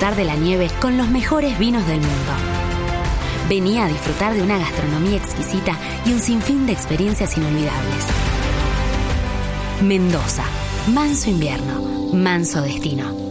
disfrutar de la nieve con los mejores vinos del mundo. Vení a disfrutar de una gastronomía exquisita y un sinfín de experiencias inolvidables. Mendoza, manso invierno, manso destino.